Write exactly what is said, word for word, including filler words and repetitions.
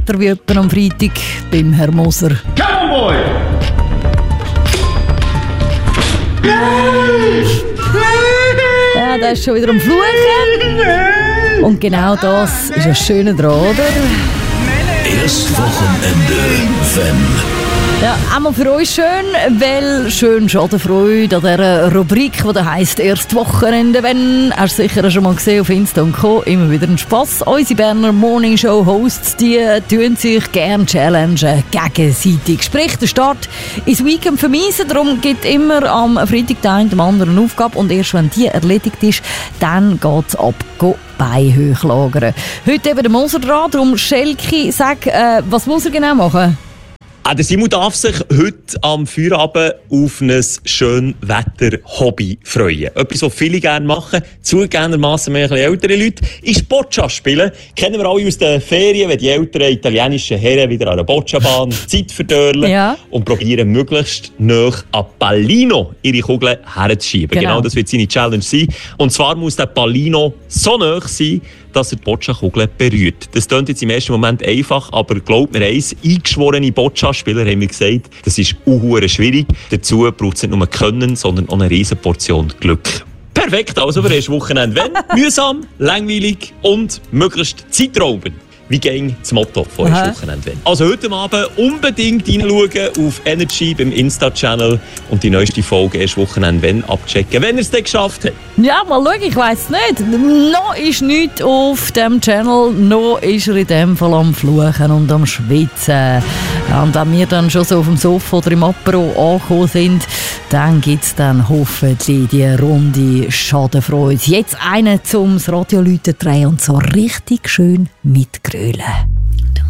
Wetter wie etwa am Freitag beim Herrn Moser. Cowboy! Ja, der ist schon wieder am Fluchen. Und genau das ist das Schöne daran, oder? Erst Wochenende, wenn... Ja, einmal für euch schön, weil schön Schadenfreude an dieser Rubrik, die heisst «Erst Wochenende, wenn». Hast du sicher schon mal gesehen auf Insta und Co. Immer wieder ein Spass. Unsere Berner Morning Show Hosts, die tun sich gerne challengen, gegenseitig. Sprich, der Start ins Weekend vermeisen. Darum gibt immer am Freitag der einen dem anderen Aufgabe. Und erst wenn die erledigt ist, dann geht es ab. Go Beine hochlagern. Heute eben der Moser dran. Darum, Schelki, sag, äh, was muss er genau machen? Ah, der Simon darf sich heute am Feierabend auf ein schönes Wetter-Hobby freuen. Etwas, was viele gerne machen, zugegebenermassen mehr ein bisschen ältere Leute, ist Boccia spielen. Kennen wir alle aus den Ferien, wenn die älteren italienischen Herren wieder an der Boccia-Bahn Zeit verdörlen ja. und probieren, möglichst nah an Pallino ihre Kugeln herzuschieben. Genau. genau, das wird seine Challenge sein. Und zwar muss der Pallino so nah sein, dass er die Boccia-Kugel berührt. Das klingt jetzt im ersten Moment einfach, aber glaubt mir eins, eingeschworene Boccia-Spieler haben mir gesagt, das ist unhuere schwierig. Dazu braucht es nicht nur Können, sondern auch eine riesen Portion Glück. Perfekt, also für das Wochenende. Wenn mühsam, langweilig und möglichst zeitraubend. Wie ging das Motto von eurem Wochenende? Also heute Abend unbedingt reinschauen auf Energy beim Insta-Channel und die neueste Folge erst Wochenende wenn abchecken, wenn ihr es dann geschafft habt. Ja, mal schauen, ich weiss nicht. Noch ist nichts auf dem Channel, noch ist er in dem Fall am Fluchen und am Schwitzen. Ja, und wenn wir dann schon so auf dem Sofa oder im Apero angekommen sind, dann gibt es dann hoffentlich die runde Schadenfreude. Jetzt einen zum Radioleuten drehen und so richtig schön mitgrölen.